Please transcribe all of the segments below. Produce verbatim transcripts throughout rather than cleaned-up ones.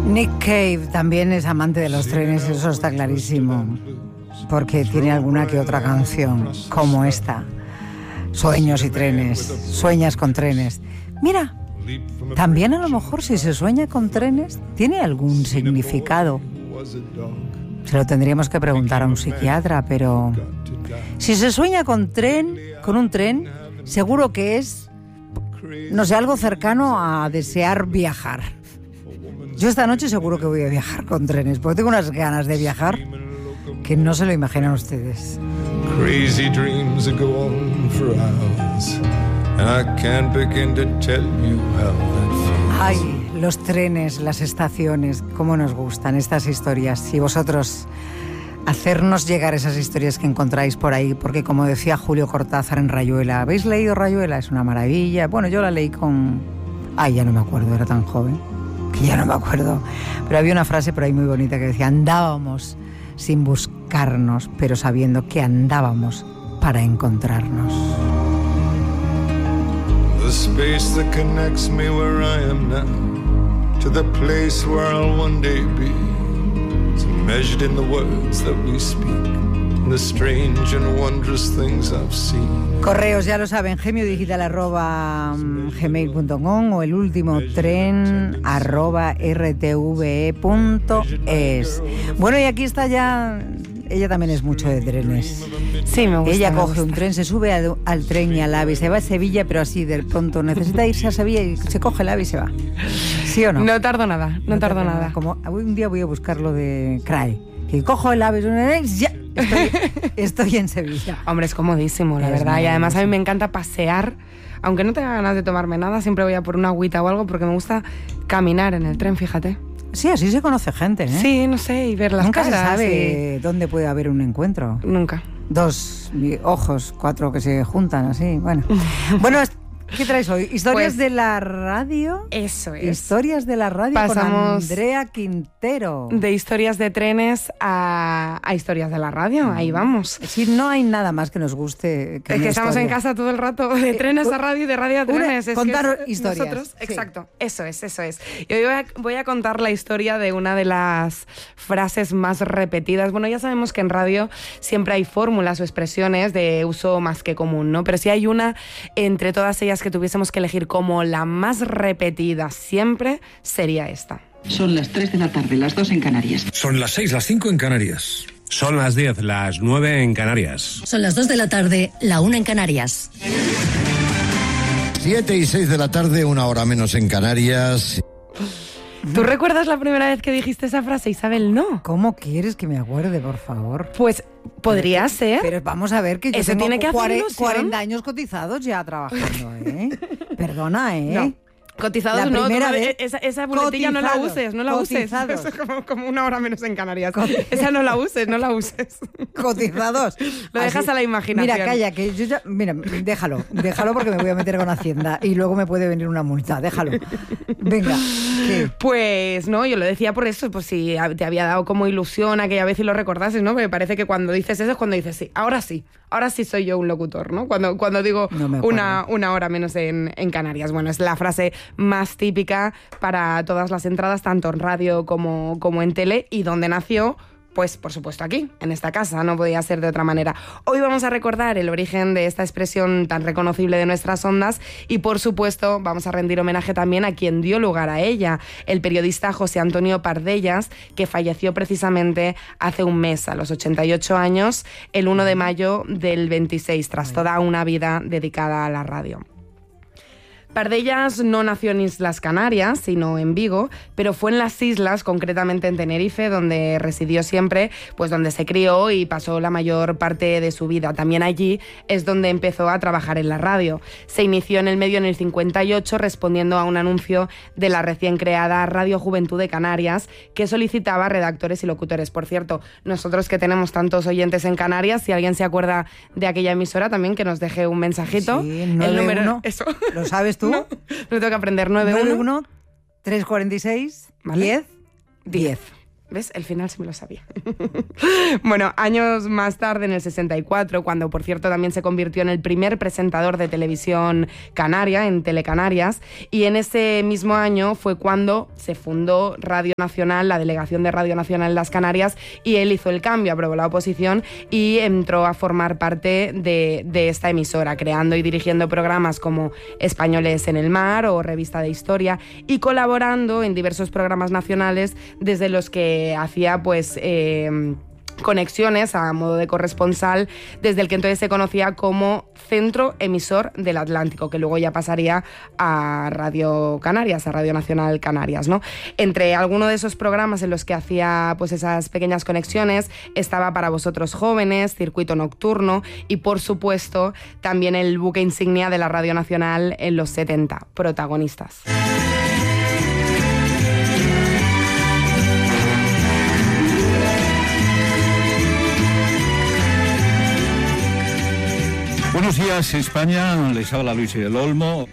Nick Cave también es amante de los trenes, eso está clarísimo, porque tiene alguna que otra canción, como esta, Sueños y trenes, sueñas con trenes. Mira, también a lo mejor si se sueña con trenes, tiene algún significado. Se lo tendríamos que preguntar a un psiquiatra, pero si se sueña con tren, con un tren, seguro que es, no sé, algo cercano a desear viajar. Yo esta noche seguro que voy a viajar con trenes, porque tengo unas ganas de viajar que no se lo imaginan ustedes. Crazy dreams that go on for hours, and I can't begin to tell you how that feels. Ay, los trenes, las estaciones, cómo nos gustan estas historias. Y vosotros, hacernos llegar esas historias que encontráis por ahí, porque como decía Julio Cortázar en Rayuela, ¿habéis leído Rayuela? Es una maravilla. Bueno, yo la leí con... Ay, ya no me acuerdo, era tan joven, que ya no me acuerdo. Pero había una frase por ahí muy bonita que decía, andábamos sin buscarnos, pero sabiendo que andábamos para encontrarnos. The space that connects me where I am now to the place where I'll one day be is measured in the words that we speak, the strange and wondrous things I've seen. Correos, ya lo saben, gemiodigital arroba gmail punto com o el último tren arroba r t v e punto es. Bueno, y aquí está ya... Ella también es mucho de trenes. Sí, me gusta. Ella me coge gusta. un tren, se sube al, al tren y al AVE, se va a Sevilla, pero así de pronto necesita irse a Sevilla y se coge el AVE y se va. ¿Sí o no? No tardo nada, no, no tardo nada. nada. Como un día voy a buscar lo de C R A E, que cojo el AVE y ya estoy, estoy en Sevilla. Hombre, es comodísimo, la es verdad. Y además a mí me encanta pasear. Aunque no tenga ganas de tomarme nada, siempre voy a por una agüita o algo porque me gusta caminar en el tren, fíjate. Sí, así se conoce gente, ¿eh? Sí, no sé, y ver las Nunca caras. se sabe y... dónde puede haber un encuentro. Nunca. Dos ojos, cuatro que se juntan así, bueno. Bueno, ¿qué traes hoy? ¿Historias pues, de la radio? Eso es. Historias de la radio. Pasamos con Andrea Quintero. De historias de trenes a, a historias de la radio, ahí vamos. Sí, no hay nada más que nos guste que Es que estamos historia. En casa todo el rato, de trenes a radio y de radio a trenes. Es contar que historias. Nosotros, sí. Exacto, eso es, eso es. Y hoy voy a, voy a contar la historia de una de las frases más repetidas. Bueno, ya sabemos que en radio siempre hay fórmulas o expresiones de uso más que común, ¿no? Pero si hay una entre todas ellas que tuviésemos que elegir como la más repetida siempre, sería esta. Son las tres de la tarde, las dos en Canarias. Son las seis, las cinco en Canarias. Son las diez, las nueve en Canarias. Son las dos de la tarde, la una en Canarias. Siete y seis de la tarde, una hora menos en Canarias. ¿Tú recuerdas la primera vez que dijiste esa frase, Isabel? No. ¿Cómo quieres que me acuerde, por favor? Pues podría pero, ser. Pero vamos a ver que yo Eso tengo tiene que hacer cuarenta años cotizados ya trabajando, ¿eh? Perdona, ¿eh? No. Cotizados la no, primera no, vez, esa, esa boletilla no la uses, no la cotizados. uses. Eso es como, como una hora menos en Canarias. Esa no la uses, no la uses. Cotizados. Lo dejas Así, a la imaginación. Mira, calla, que yo ya... Mira, déjalo, déjalo porque me voy a meter con Hacienda y luego me puede venir una multa, déjalo. Venga. ¿Qué? Pues no, yo lo decía por eso, pues si te había dado como ilusión aquella vez y lo recordases, ¿no? Me parece que cuando dices eso es cuando dices sí, ahora sí, ahora sí soy yo un locutor, ¿no? Cuando, cuando digo no una, una hora menos en, en Canarias. Bueno, es la frase más típica para todas las entradas, tanto en radio como, como en tele, y donde nació, pues por supuesto aquí, en esta casa, no podía ser de otra manera. Hoy vamos a recordar el origen de esta expresión tan reconocible de nuestras ondas y por supuesto vamos a rendir homenaje también a quien dio lugar a ella, el periodista José Antonio Pardellas, que falleció precisamente hace un mes, a los ochenta y ocho años, el uno de mayo del veintiséis, tras toda una vida dedicada a la radio. Pardellas no nació en Islas Canarias, sino en Vigo, pero fue en las islas, concretamente en Tenerife, donde residió siempre, pues donde se crió y pasó la mayor parte de su vida. También allí es donde empezó a trabajar en la radio. Se inició en el medio en el cincuenta y ocho respondiendo a un anuncio de la recién creada Radio Juventud de Canarias, que solicitaba redactores y locutores. Por cierto, nosotros que tenemos tantos oyentes en Canarias, si alguien se acuerda de aquella emisora también, que nos deje un mensajito. Sí, el número uno. Eso. ¿Lo sabes tú? No, lo tengo que aprender. nueve uno tres cuatro seis, diez, diez. ¿Ves? El final sí me lo sabía. Bueno, años más tarde, en el sesenta y cuatro, cuando por cierto también se convirtió en el primer presentador de televisión canaria, en Telecanarias, y en ese mismo año fue cuando se fundó Radio Nacional, la delegación de Radio Nacional en las Canarias, y él hizo el cambio, aprobó la oposición y entró a formar parte de, de esta emisora, creando y dirigiendo programas como Españoles en el Mar o Revista de Historia, y colaborando en diversos programas nacionales desde los que hacía pues eh, conexiones a modo de corresponsal desde el que entonces se conocía como Centro Emisor del Atlántico, que luego ya pasaría a Radio Canarias, a Radio Nacional Canarias, ¿no? Entre algunos de esos programas en los que hacía pues esas pequeñas conexiones estaba Para Vosotros Jóvenes, Circuito Nocturno y por supuesto también el buque insignia de la Radio Nacional en los setenta, Protagonistas. Buenos días, España. Les habla Luis del Olmo.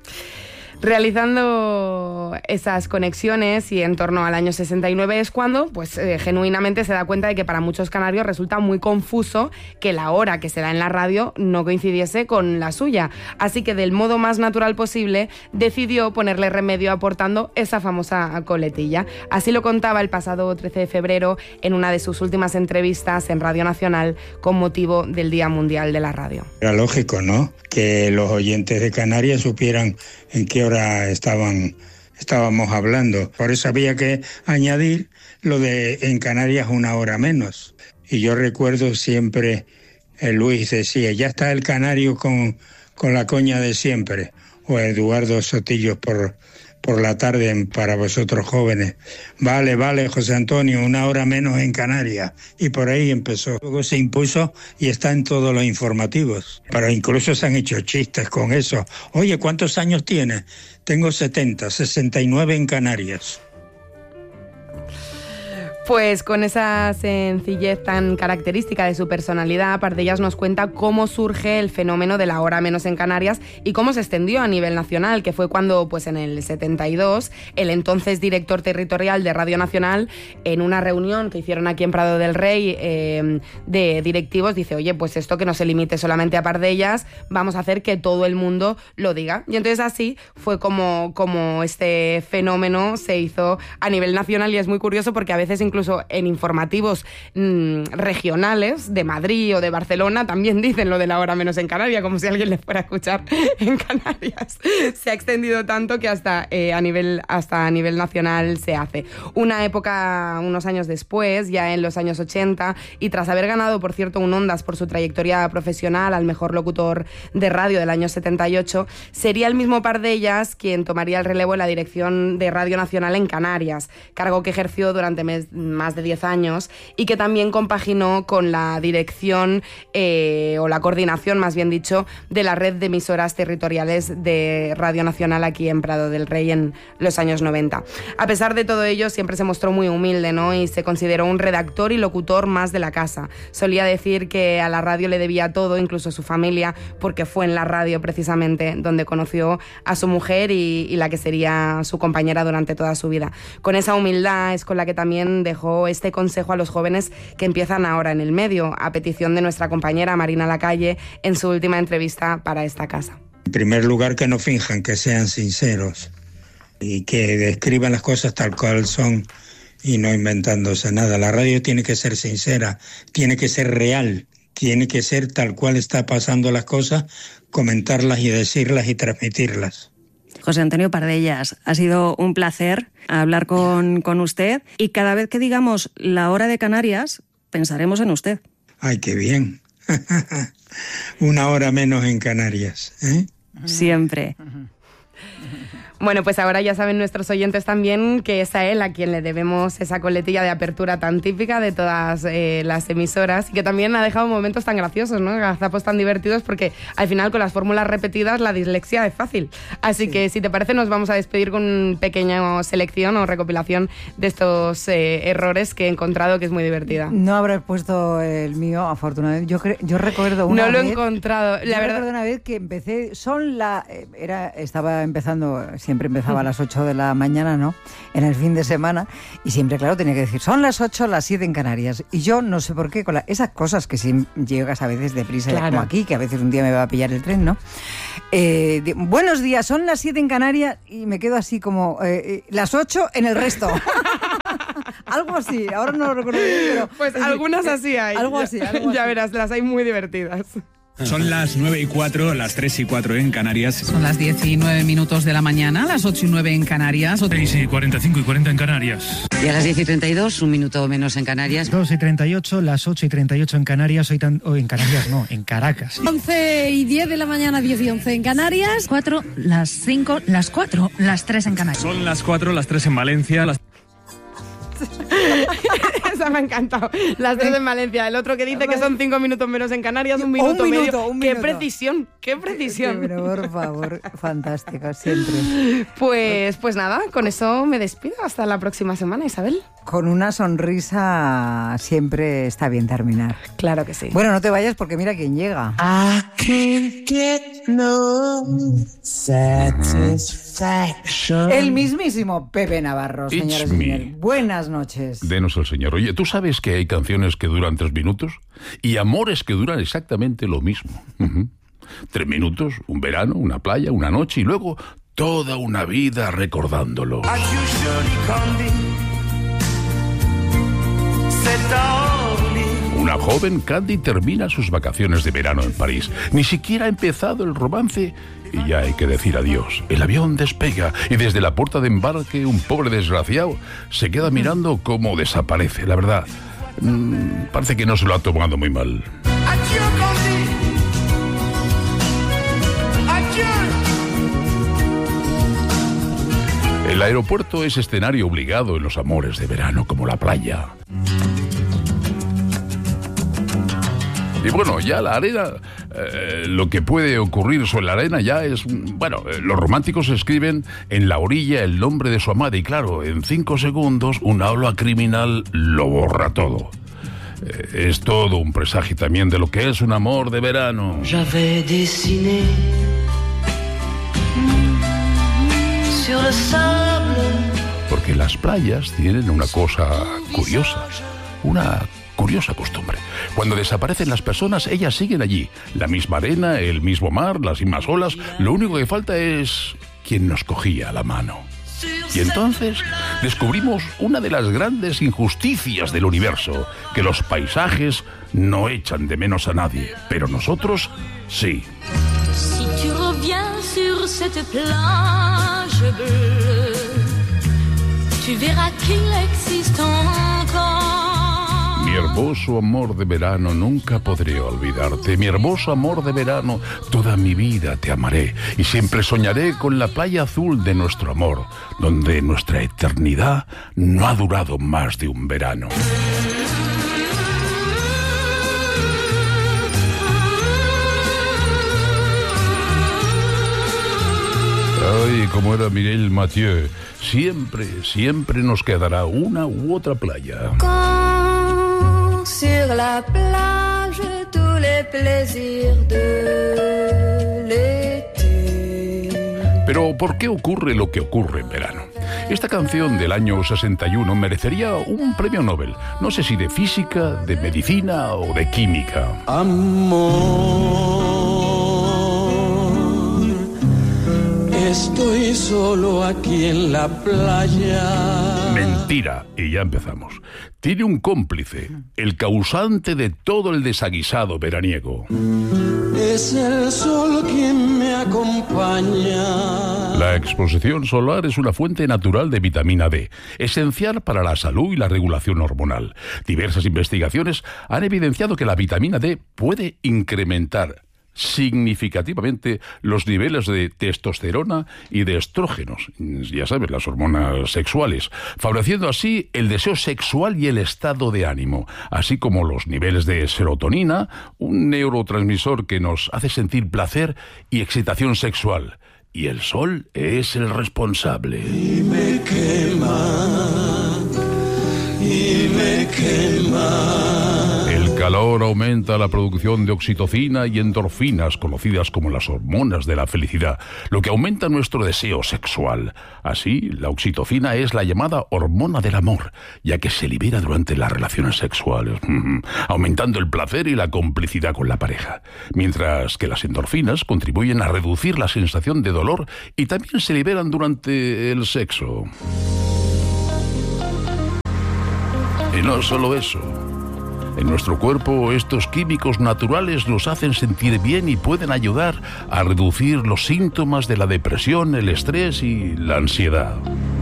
Realizando esas conexiones y en torno al año sesenta y nueve es cuando pues eh, genuinamente se da cuenta de que para muchos canarios resulta muy confuso que la hora que se da en la radio no coincidiese con la suya. Así que del modo más natural posible decidió ponerle remedio aportando esa famosa coletilla. Así lo contaba el pasado trece de febrero en una de sus últimas entrevistas en Radio Nacional con motivo del Día Mundial de la Radio. Era lógico, ¿no?, que los oyentes de Canarias supieran en qué hora estaban, estábamos hablando. Por eso había que añadir lo de en Canarias una hora menos. Y yo recuerdo siempre, eh, Luis decía, ya está el canario con, con la coña de siempre. O Eduardo Sotillo por, por la tarde en Para Vosotros Jóvenes. Vale, vale, José Antonio, una hora menos en Canarias. Y por ahí empezó. Luego se impuso y está en todos los informativos. Pero incluso se han hecho chistes con eso. Oye, ¿cuántos años tienes? Tengo setenta, sesenta y nueve en Canarias. Pues con esa sencillez tan característica de su personalidad, Pardellas nos cuenta cómo surge el fenómeno de la hora menos en Canarias y cómo se extendió a nivel nacional, que fue cuando, pues en el setenta y dos, el entonces director territorial de Radio Nacional, en una reunión que hicieron aquí en Prado del Rey eh, de directivos, dice, oye, pues esto que no se limite solamente a Pardellas, vamos a hacer que todo el mundo lo diga. Y entonces así fue como, como este fenómeno se hizo a nivel nacional y es muy curioso porque a veces incluso en informativos mmm, regionales de Madrid o de Barcelona también dicen lo de la hora menos en Canarias, como si alguien le fuera a escuchar en Canarias. Se ha extendido tanto que hasta, eh, a nivel, hasta a nivel nacional se hace. Una época, unos años después, ya en los años ochenta, y tras haber ganado, por cierto, un Ondas por su trayectoria profesional al mejor locutor de radio del año setenta y ocho, sería el mismo Pardellas quien tomaría el relevo en la dirección de Radio Nacional en Canarias, cargo que ejerció durante mes, más de diez años y que también compaginó con la dirección eh, o la coordinación, más bien dicho, de la red de emisoras territoriales de Radio Nacional aquí en Prado del Rey en los años noventa. A pesar de todo ello, siempre se mostró muy humilde, ¿no? Y se consideró un redactor y locutor más de la casa. Solía decir que a la radio le debía todo, incluso su familia, porque fue en la radio precisamente donde conoció a su mujer y, y la que sería su compañera durante toda su vida. Con esa humildad es con la que también dejó este consejo a los jóvenes que empiezan ahora en el medio, a petición de nuestra compañera Marina Lacalle en su última entrevista para esta casa. En primer lugar, que no finjan, que sean sinceros y que describan las cosas tal cual son y no inventándose nada. La radio tiene que ser sincera, tiene que ser real, tiene que ser tal cual está pasando las cosas, comentarlas y decirlas y transmitirlas. José Antonio Pardellas, ha sido un placer hablar con, con usted y cada vez que digamos la hora de Canarias, pensaremos en usted. ¡Ay, qué bien! Una hora menos en Canarias, ¿eh? Siempre. Bueno, pues ahora ya saben nuestros oyentes también que es a él a quien le debemos esa coletilla de apertura tan típica de todas eh, las emisoras y que también ha dejado momentos tan graciosos, ¿no? Gazapos tan divertidos porque al final con las fórmulas repetidas la dislexia es fácil. Así sí. que si te parece nos vamos a despedir con una pequeña selección o recopilación de estos eh, errores que he encontrado que es muy divertida. No habrás puesto el mío, afortunadamente. Yo, cre- yo recuerdo una No lo vez, he encontrado. La yo verdad. recuerdo una vez que empecé, son la... Era, estaba empezando... siempre empezaba a las ocho de la mañana, ¿no? En el fin de semana, y siempre, claro, tenía que decir, son las ocho, las siete en Canarias. Y yo no sé por qué, con la, esas cosas que si llegas a veces deprisa, claro, como aquí, que a veces un día me va a pillar el tren, ¿no? Eh, de, buenos días, son las siete en Canarias, y me quedo así como, eh, las ocho en el resto. Algo así, ahora no lo recuerdo bien, pero... Pues algunas así hay. Algo así, algo así. Ya verás, las hay muy divertidas. Son las nueve y cuatro, las tres y cuatro en Canarias. Son las diez y nueve minutos de la mañana, las ocho y nueve en Canarias. seis y cuarenta y cinco y cuarenta en Canarias. Y a las diez y treinta y dos, un minuto menos en Canarias. dos y treinta y ocho, las ocho y treinta y ocho en Canarias. Hoy tan, oh, en Canarias no, en Caracas. once y diez de la mañana, diez y once en Canarias. cuatro, las cinco, las cuatro, las tres en Canarias. Son las cuatro, las tres en Valencia, las... Esa me ha encantado. Las tres en Valencia. El otro que dice que son cinco minutos menos en Canarias, un minuto, un minuto medio. Un ¡Qué minuto. precisión! ¡Qué precisión! Sí, pero por favor, fantástica, siempre. Pues, pues nada, con eso me despido. Hasta la próxima semana, Isabel. Con una sonrisa siempre está bien terminar. Claro que sí. Bueno, no te vayas porque mira quién llega. I can't get no satisfaction. El mismísimo Pepe Navarro, señores y señores. Buenas noches. Denos el señor. Oye, ¿tú sabes que hay canciones que duran tres minutos? Y amores que duran exactamente lo mismo. Uh-huh. Tres minutos, un verano, una playa, una noche y luego toda una vida recordándolo. Una joven, Candy, termina sus vacaciones de verano en París. Ni siquiera ha empezado el romance y ya hay que decir adiós. El avión despega y desde la puerta de embarque un pobre desgraciado se queda mirando cómo desaparece. La verdad, mmm, parece que no se lo ha tomado muy mal. El aeropuerto es escenario obligado en los amores de verano, como la playa. Y bueno, ya la arena, eh, lo que puede ocurrir sobre la arena ya es... Bueno, eh, los románticos escriben en la orilla el nombre de su amada y claro, en cinco segundos una ola criminal lo borra todo. Eh, es todo un presagio también de lo que es un amor de verano. J'avais dessiné sur le sable. Porque las playas tienen una cosa curiosa, una curiosa costumbre. Cuando desaparecen las personas, ellas siguen allí. La misma arena, el mismo mar, las mismas olas. Lo único que falta es quien nos cogía la mano. Y entonces descubrimos una de las grandes injusticias del universo, que los paisajes no echan de menos a nadie, pero nosotros sí. Si tu reviens sur cette plage bleue, tu verras qu'il existe encore. Mi hermoso amor de verano, nunca podré olvidarte. Mi hermoso amor de verano, toda mi vida te amaré. Y siempre soñaré con la playa azul de nuestro amor, donde nuestra eternidad no ha durado más de un verano. Ay, como era Mireille Mathieu. Siempre, siempre nos quedará una u otra playa. Sur la plage, tous les plaisirs de l'été. Pero ¿por qué ocurre lo que ocurre en verano? Esta canción del año sesenta y uno merecería un premio Nobel. No sé si de física, de medicina o de química. Amor, estoy solo aquí en la playa. Mentira, y ya empezamos. Tiene un cómplice, el causante de todo el desaguisado veraniego. Es el sol quien me acompaña. La exposición solar es una fuente natural de vitamina D, esencial para la salud y la regulación hormonal. Diversas investigaciones han evidenciado que la vitamina D puede incrementar significativamente los niveles de testosterona y de estrógenos, ya sabes, las hormonas sexuales, favoreciendo así el deseo sexual y el estado de ánimo, así como los niveles de serotonina, un neurotransmisor que nos hace sentir placer y excitación sexual. Y el sol es el responsable. Y me quema, y me quema. El calor calor aumenta la producción de oxitocina y endorfinas, conocidas como las hormonas de la felicidad, lo que aumenta nuestro deseo sexual. Así, la oxitocina es la llamada hormona del amor, ya que se libera durante las relaciones sexuales, aumentando el placer y la complicidad con la pareja. Mientras que las endorfinas contribuyen a reducir la sensación de dolor y también se liberan durante el sexo. Y no solo eso. En nuestro cuerpo, estos químicos naturales nos hacen sentir bien y pueden ayudar a reducir los síntomas de la depresión, el estrés y la ansiedad.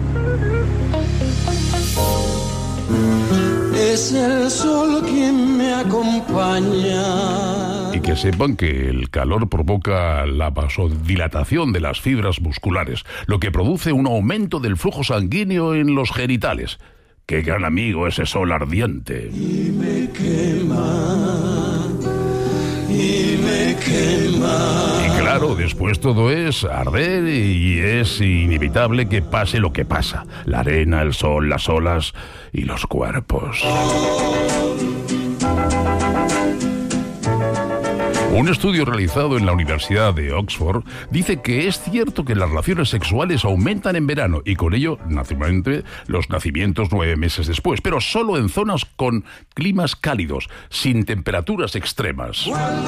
Es el sol quien me acompaña. Y que sepan que el calor provoca la vasodilatación de las fibras musculares, lo que produce un aumento del flujo sanguíneo en los genitales. ¡Qué gran amigo ese sol ardiente! Y me quema, y me quema. Y claro, después todo es arder y es inevitable que pase lo que pasa. La arena, el sol, las olas y los cuerpos. Un estudio realizado en la Universidad de Oxford dice que es cierto que las relaciones sexuales aumentan en verano y con ello, naturalmente, los nacimientos nueve meses después, pero solo en zonas con climas cálidos, sin temperaturas extremas.